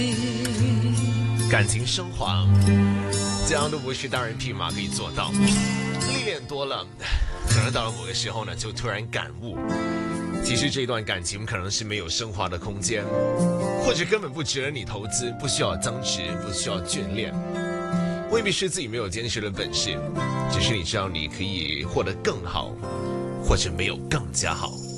感情升华，这样都不是单人匹马可以做到。历练多了，可能到了某个时候呢，就突然感悟，其实这段感情可能是没有升华的空间，或者根本不值得你投资，不需要增值，不需要眷恋。未必是自己没有坚持的本事，只是你知道你可以获得更好，或者没有更加好。